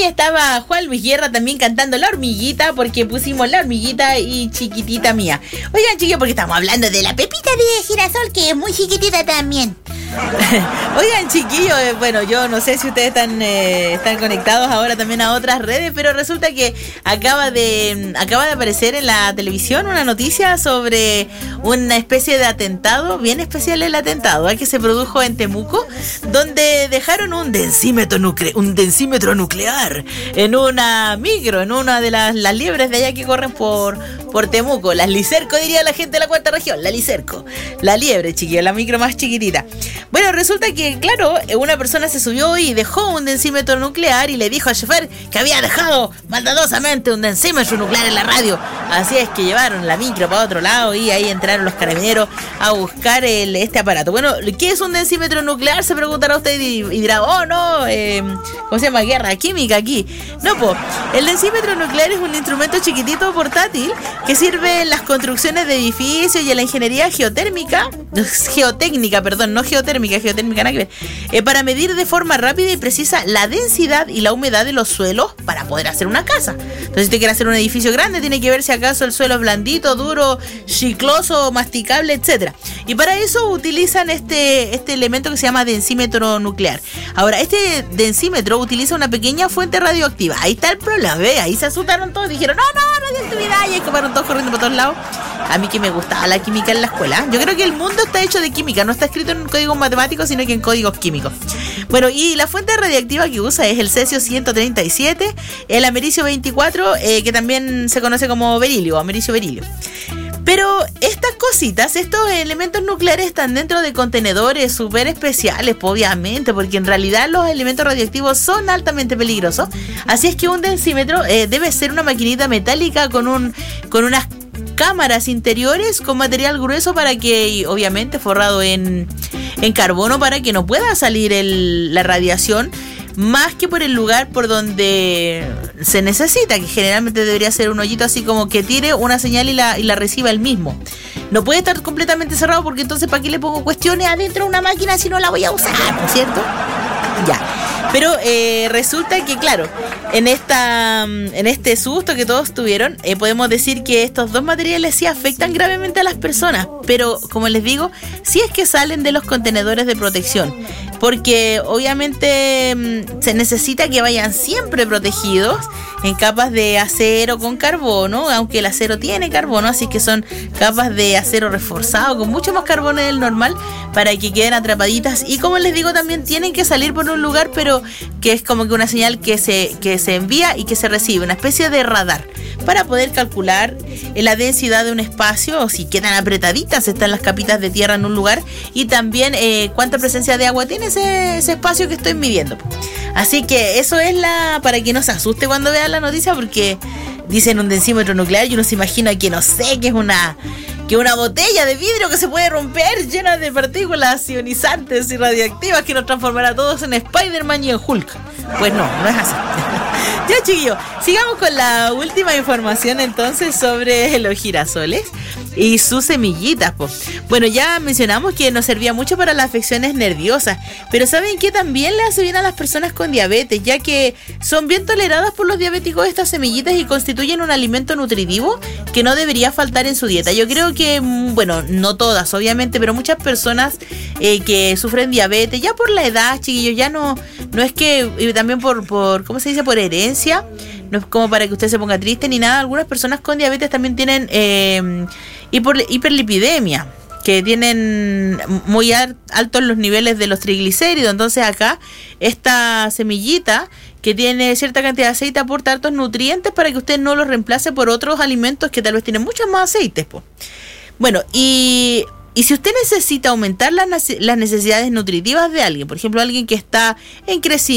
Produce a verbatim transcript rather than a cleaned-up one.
Hoy estaba Juan Luis Guerra también cantando La Hormiguita, porque pusimos La Hormiguita y Chiquitita Mía. Oigan, chiquillos, porque estamos hablando de la Pepita de Girasol, que es muy chiquitita también. Oigan, chiquillos, eh, bueno, yo no sé si ustedes están eh, están conectados ahora también a otras redes, pero resulta que acaba de acaba de aparecer en la televisión una noticia sobre una especie de atentado, bien especial el atentado, ¿eh? que se produjo en Temuco, donde dejaron un densímetro nuclear, un densímetro nuclear en una micro, en una de las, las liebres de allá que corren por, por Temuco, las Licerco, diría la gente de la cuarta región, la Licerco, la liebre, chiquillos, la micro más chiquitita. Bueno, resulta que, claro, una persona se subió y dejó un densímetro nuclear y le dijo al chofer que había dejado maldadosamente un densímetro nuclear en la radio. Así es que llevaron la micro para otro lado y ahí entraron los carabineros a buscar el, este aparato. Bueno, ¿qué es un densímetro nuclear? Se preguntará usted y, y dirá, oh no, eh, ¿cómo se llama? Guerra química aquí. No, pues, el densímetro nuclear es un instrumento chiquitito portátil que sirve en las construcciones de edificios y en la ingeniería geotérmica, geotécnica, perdón, no geotérmica, geotérmica, nada que ver, eh, para medir de forma rápida y precisa la densidad y la humedad de los suelos para poder hacer una casa. Entonces, si usted quiere hacer un edificio grande, tiene que ver si acaso el suelo es blandito, duro, chicloso, masticable, etcétera. Y para eso utilizan este, este elemento que se llama densímetro nuclear. Ahora, este densímetro utiliza una pequeña fuente radioactiva. Ahí está el problema, ¿ve? Ahí se asustaron todos, dijeron, no, no, radioactividad, y ahí fueron todos corriendo por todos lados. A mí que me gustaba la química en la escuela. Yo creo que el mundo está hecho de química, no está escrito en códigos matemáticos, sino que en códigos químicos. Bueno, y la fuente radiactiva que usa es el cesio ciento treinta y siete, el americio veinticuatro, eh, que también se conoce como berilio, americio berilio. Pero estas cositas, estos elementos nucleares están dentro de contenedores súper especiales, obviamente, porque en realidad los elementos radioactivos son altamente peligrosos. Así es que un densímetro eh, debe ser una maquinita metálica con un con unas cámaras interiores con material grueso para que, obviamente, forrado en, en carbono para que no pueda salir el, la radiación más que por el lugar por donde se necesita, que generalmente debería ser un hoyito así como que tire una señal y la, y la reciba el mismo. No puede estar completamente cerrado porque entonces ¿para qué le pongo cuestiones adentro de una máquina si no la voy a usar? ¿No es cierto? Ya. Pero eh, resulta que, claro, en esta en este susto que todos tuvieron, eh, podemos decir que estos dos materiales sí afectan gravemente a las personas, pero como les digo, sí es que salen de los contenedores de protección, porque obviamente mmm, se necesita que vayan siempre protegidos en capas de acero con carbono, aunque el acero tiene carbono, así que son capas de acero reforzado con mucho más carbono del normal para que queden atrapaditas. Y como les digo, también tienen que salir por un lugar, pero que es como que una señal que se, que se envía y que se recibe, una especie de radar, para poder calcular la densidad de un espacio, o si quedan apretaditas, están las capitas de tierra en un lugar, y también eh, cuánta presencia de agua tiene ese, ese espacio que estoy midiendo. Así que eso es la, para que no se asuste cuando vean la noticia, porque dicen un densímetro nuclear y uno se imagina que no sé, que es una que una botella de vidrio que se puede romper llena de partículas ionizantes y radiactivas que nos transformará a todos en Spider-Man y en Hulk. Pues no, no es así. Ya, chiquillos, sigamos con la última información entonces sobre los girasoles y sus semillitas, po. Bueno, ya mencionamos que nos servía mucho para las afecciones nerviosas, pero ¿saben qué? También le hace bien a las personas con diabetes, ya que son bien toleradas por los diabéticos estas semillitas y constituyen un alimento nutritivo que no debería faltar en su dieta. Yo creo que, bueno, no todas, obviamente, pero muchas personas eh, que sufren diabetes, ya por la edad, chiquillos, ya no, no es que, y también por, por, ¿cómo se dice? Por herencia, no es como para que usted se ponga triste ni nada. Algunas personas con diabetes también tienen eh, hiper, hiperlipidemia, que tienen muy altos los niveles de los triglicéridos. Entonces acá esta semillita que tiene cierta cantidad de aceite aporta altos nutrientes para que usted no los reemplace por otros alimentos que tal vez tienen muchos más aceites, po. Bueno, y Y si usted necesita aumentar las, las necesidades nutritivas de alguien, por ejemplo, alguien que está en crecimiento,